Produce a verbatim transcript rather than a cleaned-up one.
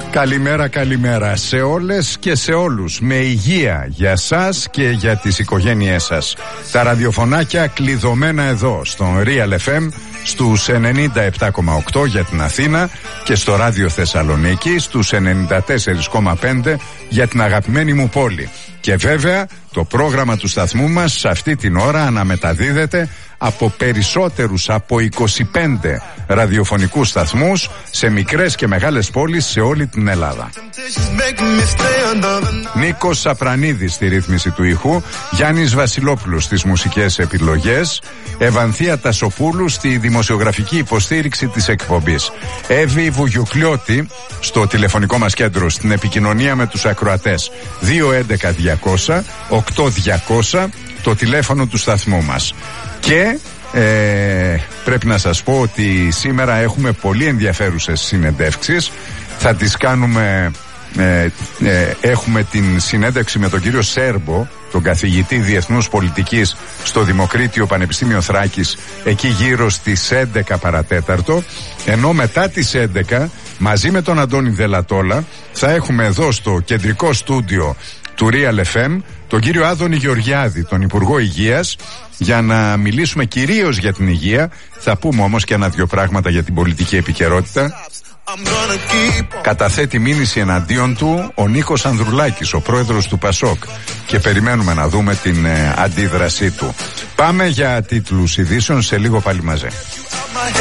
Καλημέρα, καλημέρα σε όλες και σε όλους. Με υγεία για σας και για τις οικογένειές σας. Τα ραδιοφωνάκια κλειδωμένα εδώ στον Real εφ εμ στους ενενήντα επτά κόμμα οκτώ για την Αθήνα και στο Ράδιο Θεσσαλονίκη στους ενενήντα τέσσερα κόμμα πέντε για την αγαπημένη μου πόλη. Και βέβαια το πρόγραμμα του σταθμού μας σε αυτή την ώρα αναμεταδίδεται από περισσότερους από είκοσι πέντε ραδιοφωνικούς σταθμούς σε μικρές και μεγάλες πόλεις σε όλη την Ελλάδα. Νίκος Σαπρανίδης στη ρύθμιση του ήχου, Γιάννης Βασιλόπουλος στις μουσικές επιλογές, Ευανθία Τασοπούλου στη δημοσιογραφική υποστήριξη της εκπομπής, Εύη Βουγιουκλιώτη στο τηλεφωνικό μας κέντρο στην επικοινωνία με τους ακροατές, δύο έντεκα διακόσια οκτώ διακόσια το τηλέφωνο του σταθμού μας. Και ε, πρέπει να σας πω ότι σήμερα έχουμε πολύ ενδιαφέρουσες συνεντεύξεις. Θα τις κάνουμε, ε, ε, έχουμε την συνέντευξη με τον κύριο Σέρμπο, τον καθηγητή Διεθνούς Πολιτικής στο Δημοκρίτιο Πανεπιστήμιο Θράκης, εκεί γύρω στις έντεκα παρατέταρτο, ενώ μετά τις έντεκα μαζί με τον Αντώνη Δελατόλα θα έχουμε εδώ στο κεντρικό στούντιο του Real εφ εμ τον κύριο Άδωνη Γεωργιάδη, τον Υπουργό Υγείας, για να μιλήσουμε κυρίως για την υγεία. Θα πούμε όμως και ένα-δυο πράγματα για την πολιτική επικαιρότητα. Καταθέτει μήνυση εναντίον του ο Νίκος Ανδρουλάκης, ο πρόεδρος του Πασόκ, και περιμένουμε να δούμε την ε, αντίδρασή του. Πάμε για τίτλους ειδήσεων σε λίγο πάλι μαζί.